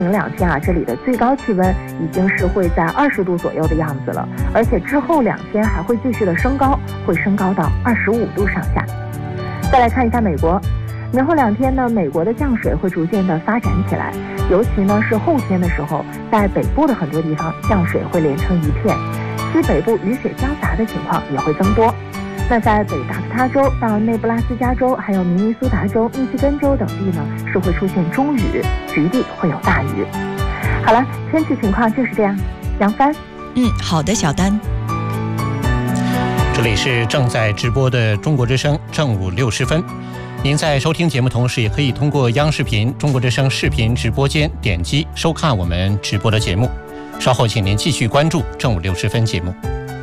前2天啊，这里的最高气温已经是会在20度左右的样子了，而且之后2天还会继续的升高，会升高到25度上下。再来看一下美国，明后2天呢，美国的降水会逐渐的发展起来，尤其呢是后天的时候，在北部的很多地方降水会连成一片，西北部雨水交杂的情况也会增多。那在北达科他州到内布拉斯加州，还有明尼苏达州、密西根州等地呢，是会出现中雨，局地会有大雨。好了，天气情况就是这样。杨帆， 好的，小丹。 这里是正在直播的中国之声正午60分。您在收听节目同时，也可以通过央视频中国之声视频直播间点击收看我们直播的节目。稍后请您继续关注正午60分节目。